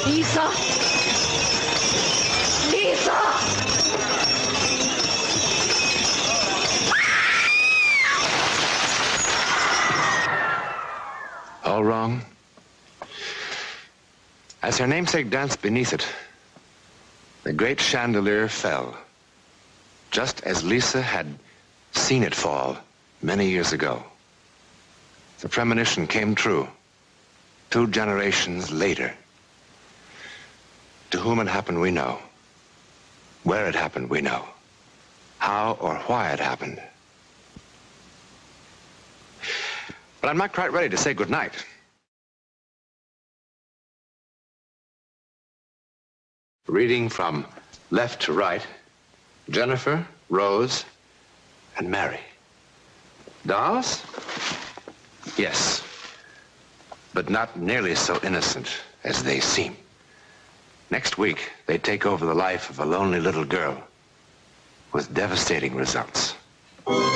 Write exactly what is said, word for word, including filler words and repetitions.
Lisa! Lisa! All wrong. As her namesake danced beneath it, the great chandelier fell, just as Lisa had seen it fall many years ago. The premonition came true two generations later. To whom it happened, we know. Where it happened, we know. How or why it happened. But I'm not quite ready to say goodnight. Reading from left to right, Jennifer, Rose, and Mary. Dolls? Yes, but not nearly so innocent as they seem. Next week, they take over the life of a lonely little girl with devastating results.